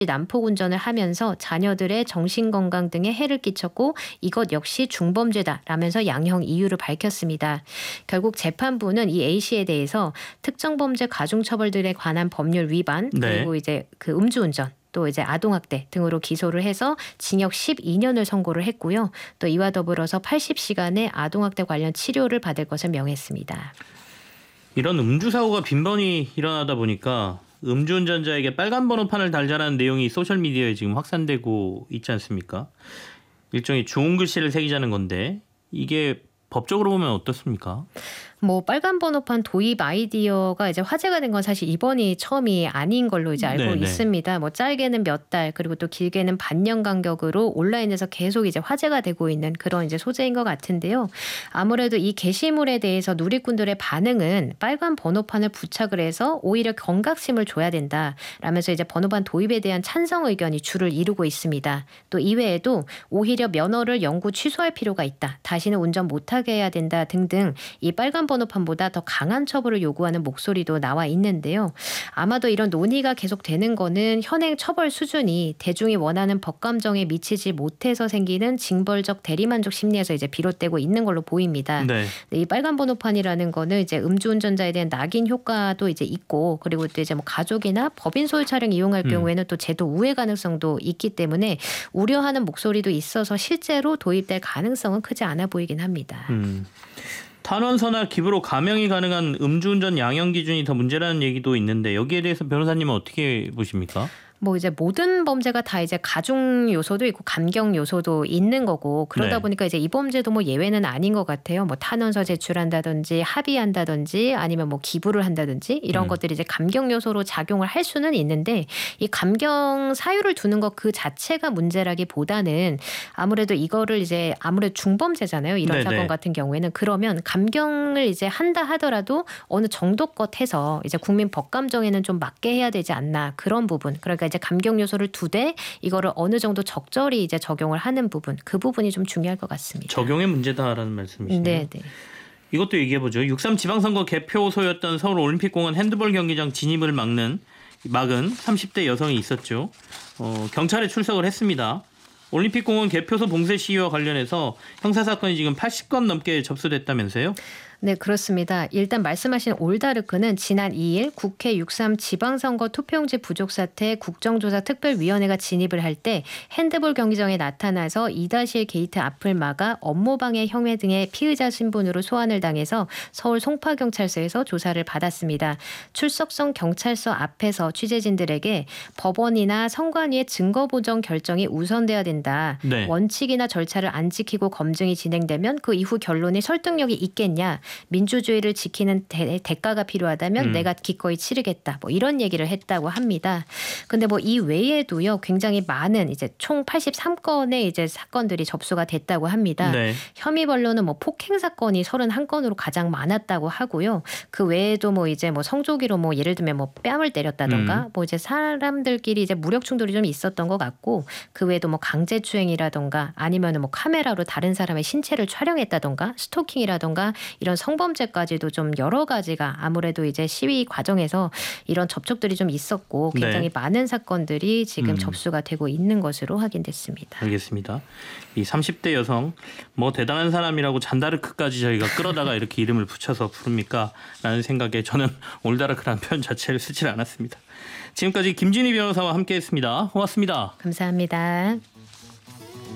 난폭 운전을 하면서 자녀들의 정신건강 등에 해를 끼쳤고 이것 역시 중범죄다라면서 양형 이유를 밝혔습니다. 결국 재판부는 이 A씨에 대해서 특정범죄 가중처벌들에 관한 법률 위반 그리고 이제 그 음주운전 또 이제 아동학대 등으로 기소를 해서 징역 12년을 선고를 했고요. 또 이와 더불어서 80시간의 아동학대 관련 치료를 받을 것을 명했습니다. 이런 음주사고가 빈번히 일어나다 보니까 음주운전자에게 빨간 번호판을 달자라는 내용이 소셜미디어에 지금 확산되고 있지 않습니까? 일종의 좋은 글씨를 새기자는 건데 이게 법적으로 보면 어떻습니까? 뭐 빨간 번호판 도입 아이디어가 이제 화제가 된 건 사실 이번이 처음이 아닌 걸로 이제 알고 있습니다. 뭐 짧게는 몇 달 그리고 또 길게는 반년 간격으로 온라인에서 계속 이제 화제가 되고 있는 그런 이제 소재인 것 같은데요. 아무래도 이 게시물에 대해서 누리꾼들의 반응은 빨간 번호판을 부착을 해서 오히려 경각심을 줘야 된다라면서 이제 번호판 도입에 대한 찬성 의견이 주를 이루고 있습니다. 또 이외에도 오히려 면허를 영구 취소할 필요가 있다. 다시는 운전 못하게 해야 된다 등등 이 빨간 번호판보다 더 강한 처벌을 요구하는 목소리도 나와 있는데요. 아마도 이런 논의가 계속되는 거는 현행 처벌 수준이 대중이 원하는 법감정에 미치지 못해서 생기는 징벌적 대리만족 심리에서 이제 비롯되고 있는 걸로 보입니다. 이 빨간 번호판이라는 거는 이제 음주운전자에 대한 낙인 효과도 이제 있고 그리고 또 이제 뭐 가족이나 법인 소유 차량 이용할 경우에는 또 제도 우회 가능성도 있기 때문에 우려하는 목소리도 있어서 실제로 도입될 가능성은 크지 않아 보이긴 합니다. 탄원서나 기부로 감형이 가능한 음주운전 양형 기준이 더 문제라는 얘기도 있는데 여기에 대해서 변호사님은 어떻게 보십니까? 뭐 이제 모든 범죄가 다 이제 가중 요소도 있고 감경 요소도 있는 거고 그러다 보니까 이제 이 범죄도 뭐 예외는 아닌 것 같아요. 뭐 탄원서 제출한다든지 합의한다든지 아니면 뭐 기부를 한다든지 이런 것들이 이제 감경 요소로 작용을 할 수는 있는데 이 감경 사유를 두는 것 그 자체가 문제라기보다는 아무래도 이거를 이제 아무래도 중범죄잖아요. 이런 사건 같은 경우에는 그러면 감경을 이제 한다 하더라도 어느 정도껏 해서 이제 국민 법감정에는 좀 맞게 해야 되지 않나 그런 부분. 그러니까 이제 감경 요소를 두되 이거를 어느 정도 적절히 이제 적용을 하는 부분, 그 부분이 좀 중요할 것 같습니다. 적용의 문제다라는 말씀이시네요. 네. 이것도 얘기해보죠. 6.3 지방선거 개표소였던 서울올림픽공원 핸드볼 경기장 진입을 막은 30대 여성이 있었죠. 경찰에 출석을 했습니다. 올림픽공원 개표소 봉쇄 시위와 관련해서 형사사건이 지금 80건 넘게 접수됐다면서요? 네, 그렇습니다. 일단 말씀하신 올다르크는 지난 2일 국회 6.3 지방선거 투표용지 부족 사태 국정조사 특별위원회가 진입을 할 때 핸드볼 경기장에 나타나서 2-1 게이트 앞을 막아 업무방해 혐의 등의 피의자 신분으로 소환을 당해서 서울 송파경찰서에서 조사를 받았습니다. 출석성 경찰서 앞에서 취재진들에게 법원이나 선관위의 증거보정 결정이 우선돼야 된다. 원칙이나 절차를 안 지키고 검증이 진행되면 그 이후 결론이 설득력이 있겠냐. 민주주의를 지키는 대가가 필요하다면 내가 기꺼이 치르겠다. 뭐 이런 얘기를 했다고 합니다. 근데 뭐 이 외에도요, 굉장히 많은 이제 총 83건의 이제 사건들이 접수가 됐다고 합니다. 혐의별로는 뭐 폭행 사건이 31건으로 가장 많았다고 하고요. 그 외에도 뭐 이제 뭐 성조기로 뭐 예를 들면 뭐 뺨을 때렸다던가 뭐 이제 사람들끼리 이제 무력 충돌이 좀 있었던 것 같고 그 외에도 뭐 강제추행이라던가 아니면은 뭐 카메라로 다른 사람의 신체를 촬영했다던가 스토킹이라던가 이런 성범죄까지도 좀 여러 가지가 아무래도 이제 시위 과정에서 이런 접촉들이 좀 있었고 굉장히 많은 사건들이 지금 접수가 되고 있는 것으로 확인됐습니다. 알겠습니다. 이 30대 여성 뭐 대단한 사람이라고 잔다르크까지 저희가 끌어다가 이렇게 이름을 붙여서 부릅니까? 라는 생각에 저는 올다르크라는 표현 자체를 쓰질 않았습니다. 지금까지 김진희 변호사와 함께했습니다. 고맙습니다. 감사합니다.